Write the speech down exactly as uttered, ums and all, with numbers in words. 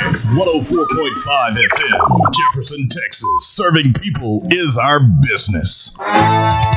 X one oh four point five F M, Jefferson, Texas. Serving people is our business.